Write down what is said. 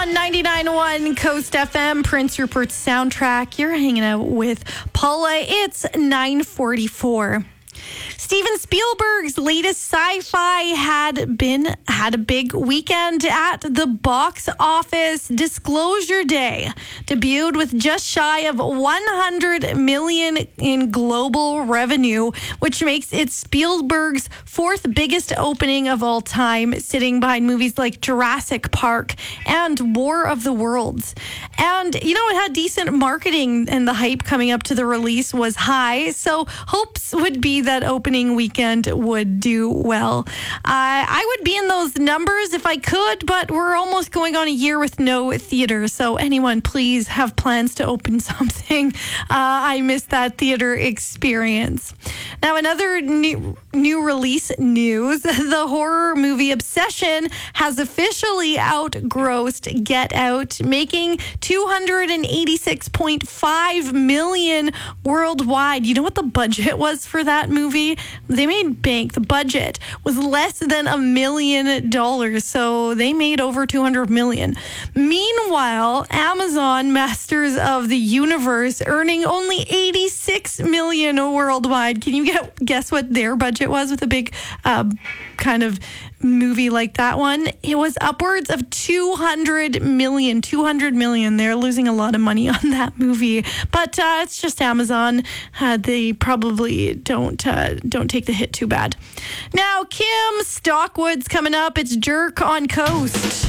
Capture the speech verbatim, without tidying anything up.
on ninety-nine point one Coast F M, Prince Rupert's Soundtrack. You're hanging out with Paula. It's nine forty-four. Steven Spielberg's latest sci-fi had been had a big weekend at the box office. Disclosure Day debuted with just shy of one hundred million in global revenue, which makes it Spielberg's fourth biggest opening of all time, sitting behind movies like Jurassic Park and War of the Worlds. And, you know, it had decent marketing, and the hype coming up to the release was high, so hopes would be that opening weekend would do well. Uh, I would be in those numbers if I could, but we're almost going on a year with no theater, so anyone please have plans to open something. Uh, I missed that theater experience. Now, another new, new release news, the horror movie Obsession has officially outgrossed Get Out, making two hundred eighty-six point five million dollars worldwide. You know what the budget was for that movie? They made bank. The budget was less than a million dollars, so they made over two hundred million dollars. Meanwhile, Amazon, Masters of the Universe, earning only eighty-six million dollars worldwide. Can you get, guess what their budget was with a big uh, kind of movie like that one? It was upwards of two hundred million. two hundred million. They're losing a lot of money on that movie, but uh, it's just Amazon. Uh, they probably don't uh, don't take the hit too bad. Now, Kim Stockwood's coming up. It's Jerk on Coast.